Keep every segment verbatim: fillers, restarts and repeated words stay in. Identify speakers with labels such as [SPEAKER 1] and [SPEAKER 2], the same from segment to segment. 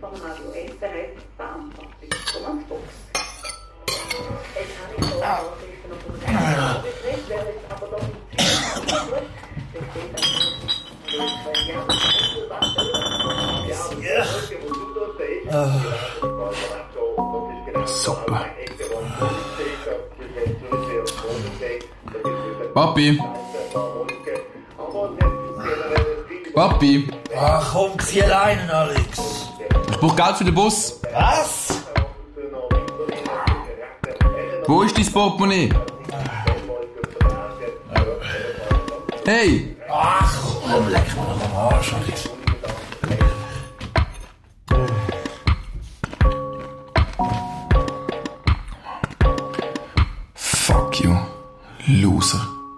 [SPEAKER 1] von Radio S R F Verantwortung. Thomas Fuchs. Jetzt habe ich so Nachrichten noch von der Betrieb, wer jetzt aber doch nicht
[SPEAKER 2] Super. Papi. Papi.
[SPEAKER 3] Ach komm, zieh allein, Alex.
[SPEAKER 2] Ich brauche Geld für den Bus.
[SPEAKER 3] Was?
[SPEAKER 2] Wo ist dein Portemonnaie? Hey!
[SPEAKER 3] Ach komm, leck mir doch am Arsch, Alex.
[SPEAKER 2] Fuck you, Loser.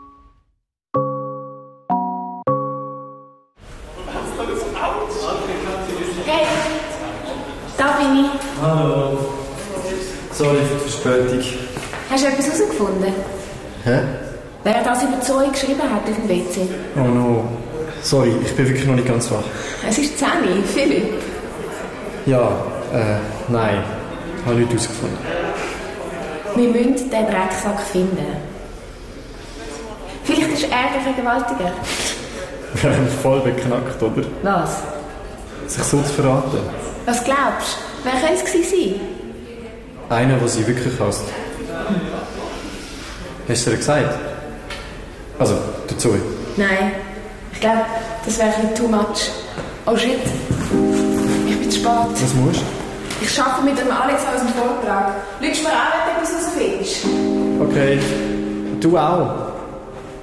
[SPEAKER 4] Hey, da bin ich.
[SPEAKER 5] Hallo. Sorry für die Verspätung.
[SPEAKER 4] Hast du etwas herausgefunden?
[SPEAKER 5] Hä?
[SPEAKER 4] Wer das über Zoe geschrieben hat auf dem W C?
[SPEAKER 5] Oh no. Sorry, ich bin wirklich noch nicht ganz wach.
[SPEAKER 4] Es ist zehn, Philipp.
[SPEAKER 5] Ja, äh, nein. Habe nichts herausgefunden.
[SPEAKER 4] Wir müssen den Drecksack finden. Vielleicht ist er der Vergewaltiger.
[SPEAKER 5] Wir haben voll beknackt, oder?
[SPEAKER 4] Was?
[SPEAKER 5] Sich so zu verraten.
[SPEAKER 4] Was glaubst du? Wer könnte es gewesen sein?
[SPEAKER 5] Einer, der sie wirklich hasst. Hast du dir gesagt? Also, du Zoe.
[SPEAKER 4] Nein. Ich glaube, das wäre ein bisschen too much. Oh shit. Ich bin zu spät.
[SPEAKER 5] Was musst du?
[SPEAKER 4] Ich arbeite mit dem Alex an unserem Vortrag. Lügst mir an, wenn du etwas herausfindest.
[SPEAKER 5] Okay. Du auch.